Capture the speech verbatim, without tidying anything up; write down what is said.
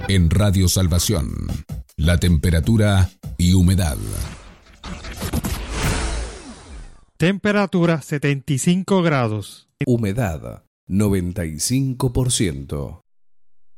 En Radio Salvación, la temperatura y humedad. Temperatura setenta y cinco grados. Humedad noventa y cinco por ciento.